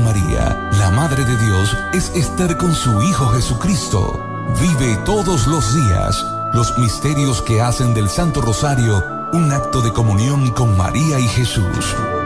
María, la Madre de Dios, es Esther con su Hijo Jesucristo. Vive todos los días los misterios que hacen del Santo Rosario un acto de comunión con María y Jesús.